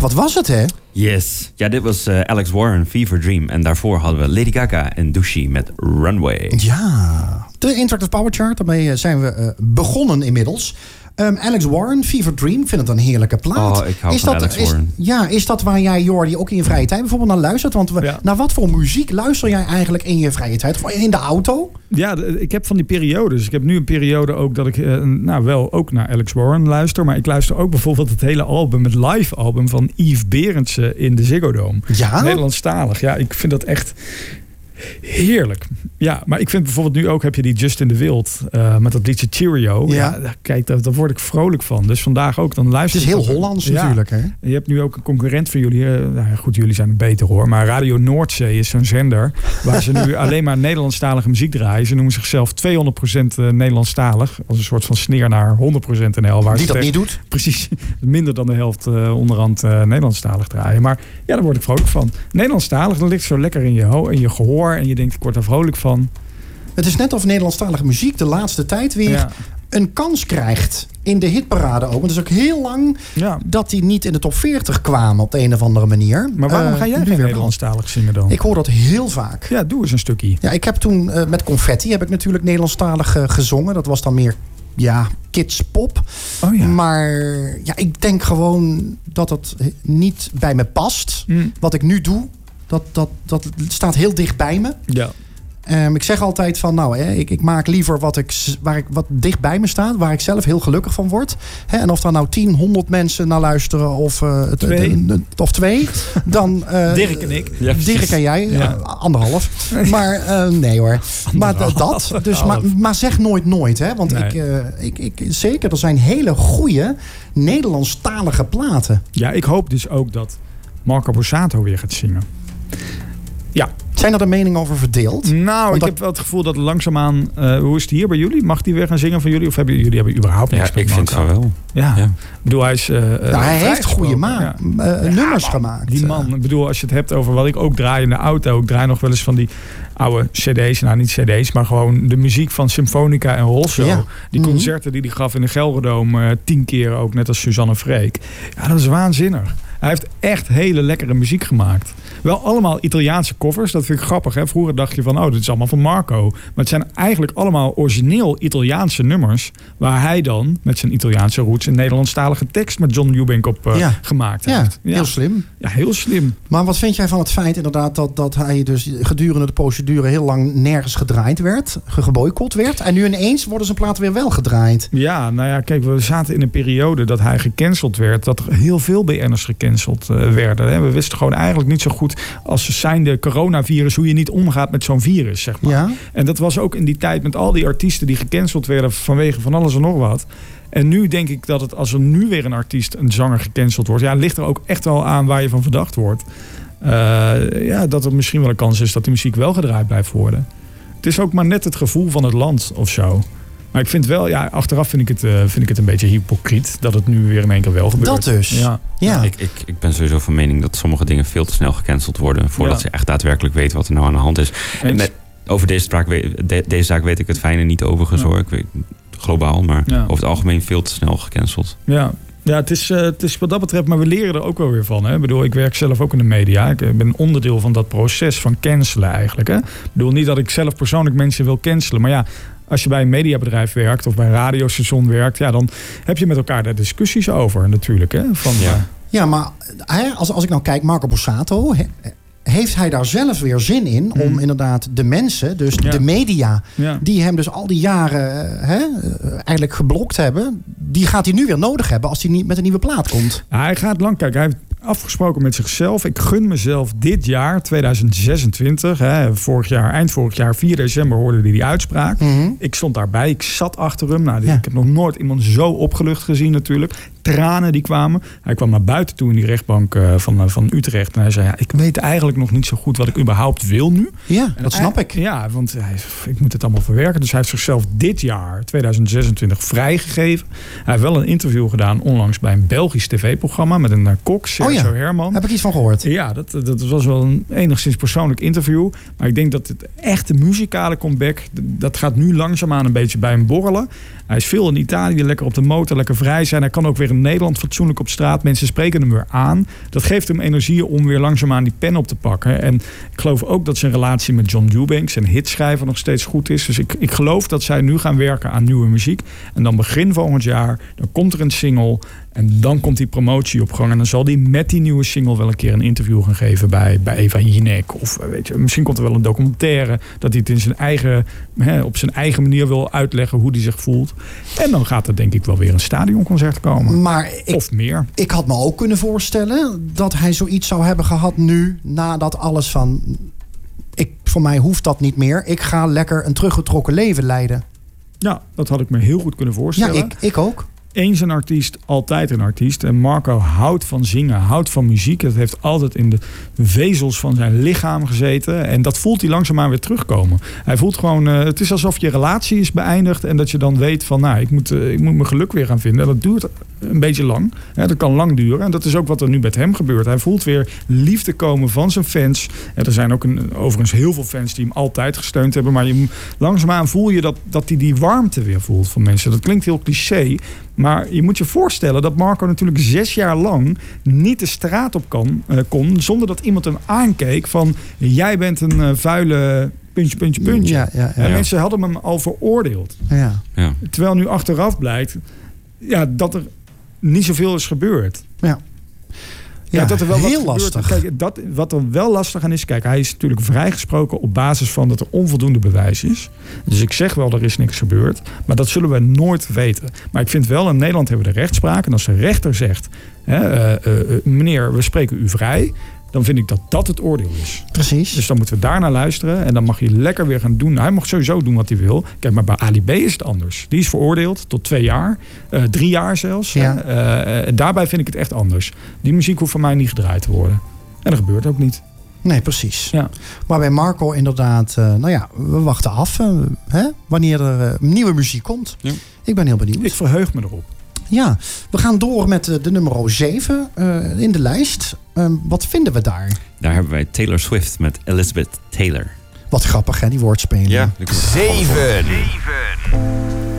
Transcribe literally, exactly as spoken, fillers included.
wat was het, hè? Yes. Ja, dit was uh, Alex Warren, Fever Dream. En daarvoor hadden we Lady Gaga en Douchy met Runway. Ja, de Interactive Power Chart. Daarmee zijn we uh, begonnen inmiddels. Um, Alex Warren, Fever Dream, vind het een heerlijke plaat. Oh, ik hou is van dat, Alex is, Warren. Ja, is dat waar jij, Jordi, ook in je vrije tijd bijvoorbeeld naar luistert? Want we, ja. naar wat voor muziek luister jij eigenlijk in je vrije tijd? In de auto? Ja, ik heb van die periodes. Ik heb nu een periode ook dat ik uh, nou wel ook naar Alex Warren luister. Maar ik luister ook bijvoorbeeld het hele album, het live album van Yves Berendsen in de Ziggo Dome. Ja? Nederlandstalig. Ja, ik vind dat echt heerlijk. Ja, maar ik vind bijvoorbeeld nu ook heb je die Justin de Wild uh, met dat liedje Cheerio. Ja, ja kijk, daar, daar word ik vrolijk van. Dus vandaag ook dan luister. Het is heel ik Hollands ja. natuurlijk, hè? Je hebt nu ook een concurrent voor jullie. Uh, nou goed, jullie zijn het beter hoor. Maar Radio Noordzee is zo'n zender waar ze nu alleen maar Nederlandstalige muziek draaien. Ze noemen zichzelf tweehonderd procent Nederlandstalig. Als een soort van sneer naar honderd procent N L. Waar Die ze dat niet doet? Precies. Minder dan de helft uh, onderhand uh, Nederlandstalig draaien. Maar ja, daar word ik vrolijk van. Nederlandstalig, dan ligt zo lekker in je, ho- in je gehoor. En je denkt, ik word er vrolijk van. Het is net of Nederlandstalige muziek de laatste tijd weer ja. een kans krijgt in de hitparade ook. Want het is ook heel lang ja. dat die niet in de top veertig kwamen op de een of andere manier. Maar waarom uh, ga jij geen Nederlandstalig zingen dan? Ik hoor dat heel vaak. Ja, doe eens een stukje. Ja, ik heb toen uh, met Confetti heb ik natuurlijk Nederlandstalig uh, gezongen. Dat was dan meer ja, kids pop. Oh ja. Maar ja, ik denk gewoon dat het niet bij me past. Mm. Wat ik nu doe, dat, dat, dat staat heel dicht bij me. Ja. Um, ik zeg altijd van, nou, hè, ik, ik maak liever wat, ik, waar ik, wat dicht bij me staat, waar ik zelf heel gelukkig van word. Hè, en of daar nou tien, honderd mensen naar luisteren of, uh, twee. De, de, of twee, dan... Uh, Dirk en ik. Ja, Dirk en jij, ja. uh, anderhalf. Maar uh, nee hoor. Maar d- dat, dus, maar, maar zeg nooit nooit, hè. Want nee. ik, uh, ik, ik, zeker, er zijn hele goede Nederlandstalige platen. Ja, ik hoop dus ook dat Marco Borsato weer gaat zingen. Ja. Zijn er de meningen over verdeeld? Nou, Omdat... ik heb wel het gevoel dat langzaamaan... Uh, hoe is het hier bij jullie? Mag die weer gaan zingen van jullie? Of hebben jullie hebben überhaupt niks? Ja, ik vind het wel. Ja. ja. Ik bedoel, hij is... Uh, nou, hij heeft goede ma- ja. uh, nummers ja, gemaakt. Die man, ik bedoel, als je het hebt over wat ik ook draai in de auto. Ik draai nog wel eens van die oude cd's. Nou, niet cd's, maar gewoon de muziek van Symfonica en Rosso. Ja. Die concerten die hij gaf in de Gelredome uh, tien keer ook, net als Suzanne Freek. Ja, dat is waanzinnig. Hij heeft echt hele lekkere muziek gemaakt. Wel allemaal Italiaanse covers. Dat vind ik grappig. Hè? Vroeger dacht je van, oh, dit is allemaal van Marco. Maar het zijn eigenlijk allemaal origineel Italiaanse nummers. Waar hij dan met zijn Italiaanse roots een Nederlandstalige tekst met John Eubank op uh, ja. gemaakt ja, heeft. Ja, heel slim. Ja, heel slim. Maar wat vind jij van het feit inderdaad dat, dat hij dus gedurende de procedure heel lang nergens gedraaid werd, geboycott werd. En nu ineens worden zijn platen weer wel gedraaid. Ja, nou ja, kijk, we zaten in een periode dat hij gecanceld werd. Dat er heel veel B N'ers gecanceld uh, werden. Hè? We wisten gewoon eigenlijk niet zo goed als zijnde coronavirus hoe je niet omgaat met zo'n virus, zeg maar. Ja. En dat was ook in die tijd met al die artiesten die gecanceld werden vanwege van alles en nog wat. En nu denk ik dat het, als er nu weer een artiest, een zanger gecanceld wordt, ja, ligt er ook echt wel aan waar je van verdacht wordt. Uh, ja, dat er misschien wel een kans is dat die muziek wel gedraaid blijft worden. Het is ook maar net het gevoel van het land of zo. Maar ik vind wel, ja, achteraf vind ik het, uh, vind ik het een beetje hypocriet dat het nu weer in één keer wel gebeurt. Dat dus. Ja. Ja. Ja, ik, ik, ik ben sowieso van mening dat sommige dingen veel te snel gecanceld worden voordat ja. ze echt daadwerkelijk weten wat er nou aan de hand is. En met, over deze zaak, de, deze zaak weet ik het fijne niet overigens ja. hoor. Ik weet, globaal, maar ja. over het algemeen veel te snel gecanceld. Ja. Ja, het is, uh, het is wat dat betreft, maar we leren er ook wel weer van. Hè? Ik bedoel, ik werk zelf ook in de media. Ik ben onderdeel van dat proces van cancelen eigenlijk. Hè? Ik bedoel niet dat ik zelf persoonlijk mensen wil cancelen, maar ja, als je bij een mediabedrijf werkt of bij een radiostation werkt, ja, dan heb je met elkaar daar discussies over natuurlijk. Hè? Van, ja. Uh... ja, maar als, als ik nou kijk, Marco Borsato, he, heeft hij daar zelf weer zin in om mm. inderdaad de mensen, dus ja. de media, ja. die hem dus al die jaren hè, eigenlijk geblokt hebben, die gaat hij nu weer nodig hebben als hij niet met een nieuwe plaat komt. Ja, hij gaat lang kijken. Hij heeft afgesproken met zichzelf. Ik gun mezelf dit jaar, tweeduizend zesentwintig, hè, vorig jaar, eind vorig jaar, vier december hoorde hij die uitspraak. Mm-hmm. Ik stond daarbij, ik zat achter hem. Nou, ja. Ik heb nog nooit iemand zo opgelucht gezien natuurlijk. Tranen die kwamen. Hij kwam naar buiten toe in die rechtbank uh, van, uh, van Utrecht. En hij zei, ja, ik weet eigenlijk nog niet zo goed wat ik überhaupt wil nu. Ja, dat snap hij, ik. Ja, want hij, ik moet het allemaal verwerken. Dus hij heeft zichzelf dit jaar, tweeduizend zesentwintig, vrijgegeven. Hij heeft wel een interview gedaan onlangs bij een Belgisch tv-programma met een uh, kok, Sergio oh ja. Herman. Heb ik iets van gehoord. Ja, dat, dat was wel een enigszins persoonlijk interview. Maar ik denk dat het echte muzikale comeback, dat gaat nu langzaamaan een beetje bij hem borrelen. Hij is veel in Italië, lekker op de motor, lekker vrij zijn. Hij kan ook weer in Nederland fatsoenlijk op straat. Mensen spreken hem weer aan. Dat geeft hem energie om weer langzaamaan die pen op te pakken. En ik geloof ook dat zijn relatie met John Eubanks, zijn hitschrijver, nog steeds goed is. Dus ik, ik geloof dat zij nu gaan werken aan nieuwe muziek. En dan begin volgend jaar, dan komt er een single. En dan komt die promotie op gang. En dan zal hij met die nieuwe single wel een keer een interview gaan geven bij, bij Eva Jinek. Of weet je, misschien komt er wel een documentaire. Dat hij het in zijn eigen, hè, op zijn eigen manier wil uitleggen hoe hij zich voelt. En dan gaat er denk ik wel weer een stadionconcert komen. Maar ik, of meer. Ik had me ook kunnen voorstellen dat hij zoiets zou hebben gehad nu. Nadat alles van... Ik, voor mij hoeft dat niet meer. Ik ga lekker een teruggetrokken leven leiden. Ja, dat had ik me heel goed kunnen voorstellen. Ja, ik, ik ook. Eens een artiest, altijd een artiest. En Marco houdt van zingen, houdt van muziek. Het heeft altijd in de vezels van zijn lichaam gezeten. En dat voelt hij langzaamaan weer terugkomen. Hij voelt gewoon, uh, het is alsof je relatie is beëindigd. En dat je dan weet van, nou, ik moet, uh, ik moet mijn geluk weer gaan vinden. Dat duurt een beetje lang. Hè, dat kan lang duren. En dat is ook wat er nu met hem gebeurt. Hij voelt weer liefde komen van zijn fans. En er zijn ook een, overigens heel veel fans die hem altijd gesteund hebben. Maar je, langzaamaan voel je dat, dat hij die warmte weer voelt van mensen. Dat klinkt heel cliché. Maar je moet je voorstellen dat Marco natuurlijk zes jaar lang niet de straat op kan, uh, kon... zonder dat iemand hem aankeek van... jij bent een uh, vuile puntje, puntje, puntje. Ja, ja, ja. En mensen hadden hem al veroordeeld. Ja. Ja. Terwijl nu achteraf blijkt ja, dat er niet zoveel is gebeurd. Ja. Ja, ja, dat er wel heel wat lastig. Gebeurt. Kijk, dat, wat er wel lastig aan is... Kijk, hij is natuurlijk vrijgesproken op basis van dat er onvoldoende bewijs is. Dus ik zeg wel, er is niks gebeurd. Maar dat zullen we nooit weten. Maar ik vind wel, in Nederland hebben we de rechtspraak. En als de rechter zegt... Hè, uh, uh, meneer, we spreken u vrij... dan vind ik dat dat het oordeel is. Precies. Dus dan moeten we daar naar luisteren. En dan mag hij lekker weer gaan doen. Hij mag sowieso doen wat hij wil. Kijk, maar bij Ali B is het anders. Die is veroordeeld tot twee jaar. Uh, drie jaar zelfs. Ja. Uh, uh, daarbij vind ik het echt anders. Die muziek hoeft van mij niet gedraaid te worden. En dat gebeurt ook niet. Nee, precies. Ja. Maar bij Marco inderdaad... Uh, nou ja, we wachten af uh, hè, wanneer er uh, nieuwe muziek komt. Ja. Ik ben heel benieuwd. Ik verheug me erop. Ja, we gaan door met de, de nummer zeven uh, in de lijst. Uh, wat vinden we daar? Daar hebben wij Taylor Swift met Elizabeth Taylor. Wat grappig, hè, die woordspeling. Ja. zeven.